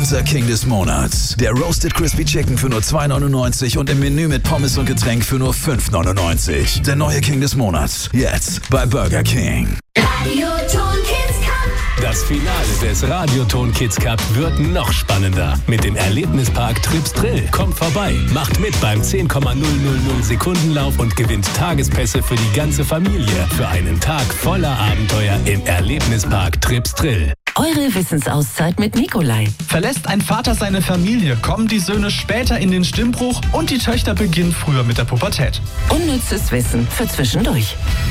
Unser King des Monats. Der Roasted Crispy Chicken für nur 2,99 und im Menü mit Pommes und Getränk für nur 5,99. Der neue King des Monats. Jetzt bei Burger King. Radioton Kids Cup. Das Finale des Radioton Kids Cup wird noch spannender. Mit dem Erlebnispark Trips Drill. Kommt vorbei, macht mit beim 10,000 Sekundenlauf und gewinnt Tagespässe für die ganze Familie. Für einen Tag voller Abenteuer im Erlebnispark Trips Drill. Eure Wissensauszeit mit Nikolai. Verlässt ein Vater seine Familie, kommen die Söhne später in den Stimmbruch und die Töchter beginnen früher mit der Pubertät. Unnützes Wissen für zwischendurch.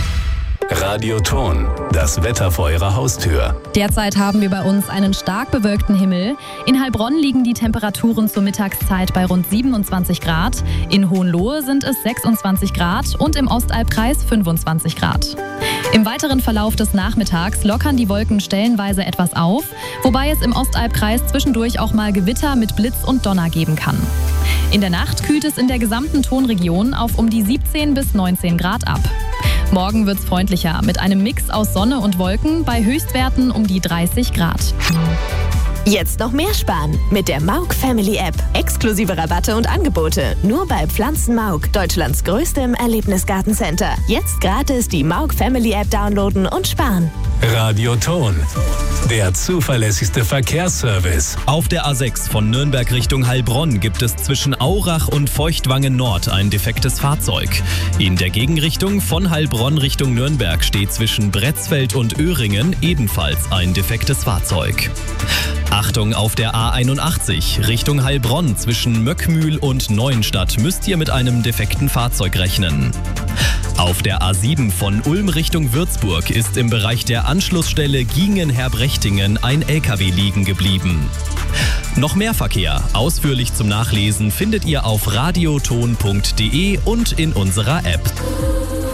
Radioton, das Wetter vor eurer Haustür. Derzeit haben wir bei uns einen stark bewölkten Himmel. In Heilbronn liegen die Temperaturen zur Mittagszeit bei rund 27 Grad. In Hohenlohe sind es 26 Grad und im Ostalbkreis 25 Grad. Im weiteren Verlauf des Nachmittags lockern die Wolken stellenweise etwas auf, wobei es im Ostalbkreis zwischendurch auch mal Gewitter mit Blitz und Donner geben kann. In der Nacht kühlt es in der gesamten Tonregion auf um die 17 bis 19 Grad ab. Morgen wird's freundlicher mit einem Mix aus Sonne und Wolken bei Höchstwerten um die 30 Grad. Jetzt noch mehr sparen mit der Mauk Family App. Exklusive Rabatte und Angebote nur bei Pflanzen Mauk, Deutschlands größtem Erlebnisgartencenter. Jetzt gratis die Mauk Family App downloaden und sparen. Radioton, der zuverlässigste Verkehrsservice. Auf der A6 von Nürnberg Richtung Heilbronn gibt es zwischen Aurach und Feuchtwangen Nord ein defektes Fahrzeug. In der Gegenrichtung von Heilbronn Richtung Nürnberg steht zwischen Bretzfeld und Öhringen ebenfalls ein defektes Fahrzeug. Achtung, auf der A81 Richtung Heilbronn zwischen Möckmühl und Neuenstadt müsst ihr mit einem defekten Fahrzeug rechnen. Auf der A7 von Ulm Richtung Würzburg ist im Bereich der Anschlussstelle Giengen-Herbrechtingen ein LKW liegen geblieben. Noch mehr Verkehr, ausführlich zum Nachlesen, findet ihr auf radioton.de und in unserer App.